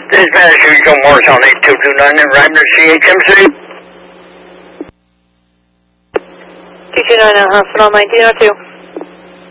This is Massachusetts Morris on 8229 and Ryman CHMC. 229 Hospital 1902.